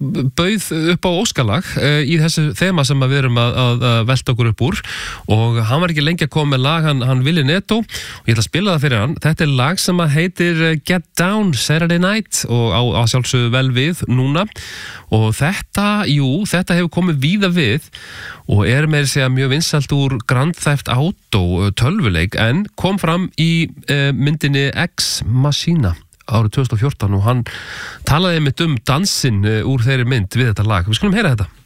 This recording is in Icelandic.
bauð upp á óskalag í þessu þema sem við erum að velta okkur upp úr og hann var ekki lengi að koma með lag, hann Willi Netto og ég ætla að spila það fyrir hann. Þetta lag sem heitir Get Down Saturday Night og á sjálfsögðu vel við núna og þetta hefur komið víða við og meira segja mjög vinsælt úr Grand Theft Auto tölvuleik en kom fram í myndinni Ex Machina árið 2014 og hann talaði einmitt dansinn úr þeirri mynd við þetta lag. Við skulum heyra þetta.